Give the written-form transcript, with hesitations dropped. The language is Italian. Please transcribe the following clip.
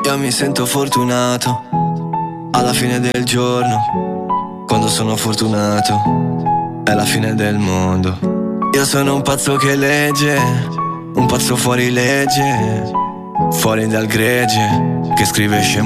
Io mi sento fortunato alla fine del giorno. Quando sono fortunato è la fine del mondo. Io sono un pazzo che legge, un pazzo fuori legge, fuori dal gregge, che scrive scemo